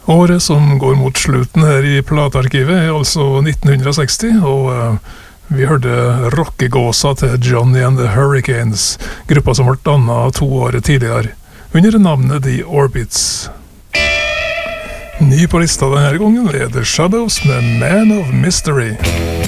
Året som går mot slutten her i platearkivet er altså 1960, og vi hørte rockegåsa til Johnny and the Hurricanes, gruppa som ble dannet 2 år tidligere, under navnet The Orbits. Ny på lista denne gangen er The Shadows med Man of Mystery.